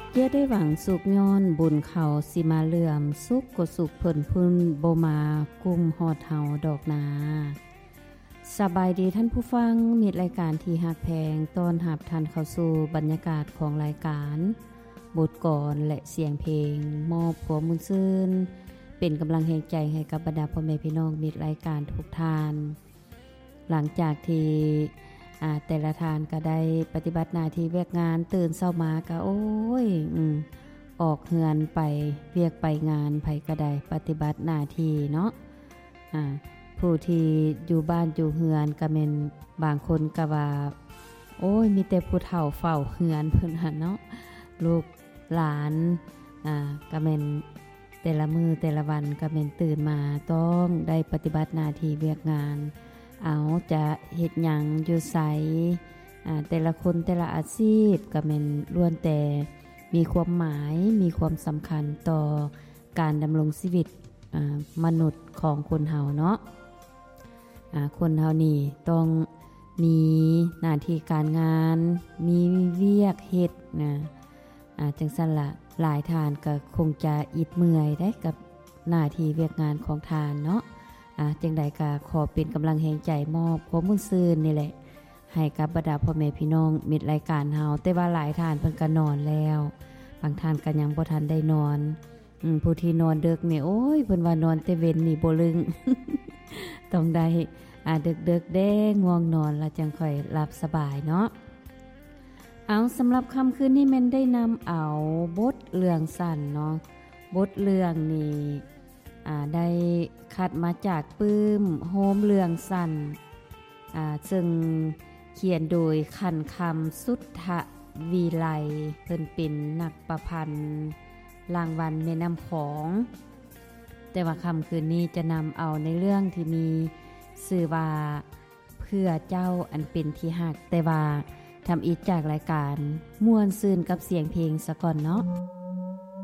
เย่ได้หวังสุกย้อนบุญเขาสิมาเหลื่อมสุกก็สุกเพิ่นพุ่นบ่มากุมฮอดเฮาดอกนาสบายดีท่านผู้ฟังมีรายการที่ฮักแพงต้อนรับท่านเข้าสู่บรรยากาศของรายการบทกลอนและเสียงเพลงมอบความมุ่นซื่นเป็นกำลังแห่งใจให้กับบรรดาพ่อแม่พี่น้องมีรายการทุกท่านหลังจากที่แต่ละทานก็ได้ปฏิบัติหน้าที่เวียกงานตื่นเช้ามาก็โอ้ยออกเฮือนไปเวียกไปงานไผก็ได้ปฏิบัติหน้าที่เนาะผู้ที่อยู่บ้านอยู่เฮือนก็แม่นบางคนก็ว่าโอ้ยมีแต่ผู้เฒ่าเฝ้าเฮือนเพิ่นหั่นเนาะลูกหลานก็แม่นแต่ละมื้อแต่ละวันก็แม่นตื่นมาต้องได้ปฏิบัติหน้าที่เวียกงานเอาจะเฮ็ดหยังอยู่ไสแต่ละคนแต่ละอาชีพก็แม่นล้วนแต่มีความหมายมีความสำคัญต่อการดำรงชีวิตมนุษย์ของคนเฮาเนาะคนเฮานี่ต้องมีหน้าที่การงานมีเวียกเฮ็ดนะจังซั่นล่ะหลายทานก็คงจะอิดเมื่อยได้กับหน้าที่เวียกงานของทานเนาะจังใดก็ขอเป็นกำลังแห่งใจมอบความมุ่นซื่นนี่แหละให้กับบรรดาพ่อแม่พี่น้องมิตรรายการเฮาแต่ว่าหลายท่านเพิ่นก็นอนแล้วบางท่านก็ยังบ่ทันได้นอนผู้ที่นอนดึกนี่โอ้ยเพิ่นว่านอนแต่เว้นนี่บ่ลึง ต้องได้ดึกๆแด้ง่วงนอนแล้วจังค่อยหลับสบายเนาะเอาสำหรับค่ำคืนนี้แม่นได้นำเอาบทเรื่องสั้นเนาะบทเรื่องนี่ได้คัดมาจากปื้มโฮมเรื่องสั้นซึ่งเขียนโดยคันคำสุทธวีไลเพิ่นเป็นนักประพันธ์รางวัลแม่น้ำของแต่ว่าค่ำคืนนี้จะนำเอาในเรื่องที่มีชื่อว่าเพื่อเจ้าอันเป็นที่ฮักแต่ว่าทำอีกจากรายการม่วนซื่นกับเสียงเพลงซะก่อนเนาะ